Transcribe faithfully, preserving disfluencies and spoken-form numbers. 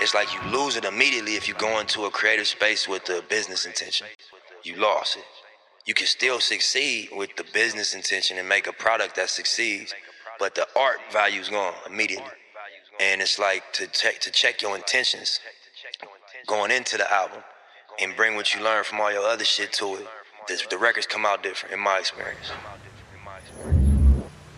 it's like you lose it immediately if you go into a creative space with the business intention. You lost it. You can still succeed with the business intention and make a product that succeeds, but the art value is gone immediately. And it's like to check to check your intentions going into the album and bring what you learn from all your other shit to it. The, the records come out different, in my experience.